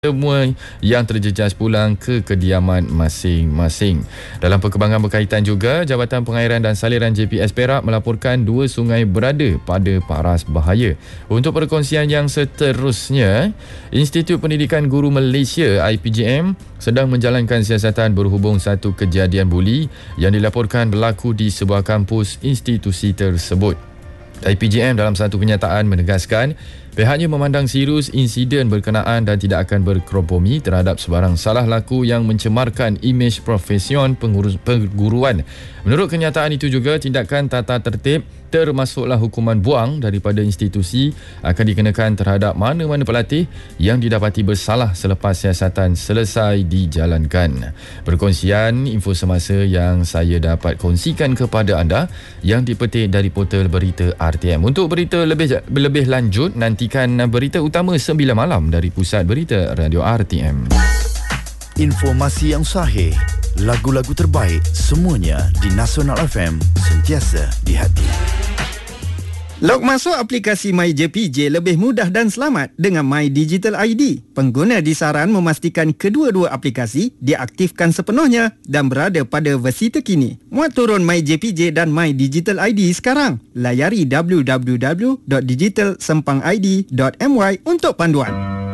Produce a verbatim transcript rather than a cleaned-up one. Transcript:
semua yang terjejas pulang ke kediaman masing-masing. Dalam perkembangan berkaitan juga, Jabatan Pengairan dan Saliran J P S Perak melaporkan dua sungai berada pada paras bahaya. Untuk perkongsian yang seterusnya, Institut Pendidikan Guru Malaysia I P G M sedang menjalankan siasatan berhubung satu kejadian buli yang dilaporkan berlaku di sebuah kampus institusi tersebut. I P G M dalam satu kenyataan menegaskan pihaknya memandang serius insiden berkenaan dan tidak akan berkompromi terhadap sebarang salah laku yang mencemarkan imej profesion pengurus perguruan. Menurut kenyataan itu juga, tindakan tata tertib termasuklah hukuman buang daripada institusi akan dikenakan terhadap mana-mana pelatih yang didapati bersalah selepas siasatan selesai dijalankan. Perkongsian info semasa yang saya dapat kongsikan kepada anda yang dipetik dari portal berita R T M. Untuk berita lebih lebih lanjut, nantikan berita utama sembilan malam dari Pusat Berita Radio R T M. Informasi yang sahih, lagu-lagu terbaik, semuanya di Nasional F M, sentiasa di hati. Log masuk aplikasi MyJPJ lebih mudah dan selamat dengan My Digital I D. Pengguna disaran memastikan kedua-dua aplikasi diaktifkan sepenuhnya dan berada pada versi terkini. Muat turun MyJPJ dan My Digital I D sekarang. Layari w w w dot digital sempang i d dot m y untuk panduan.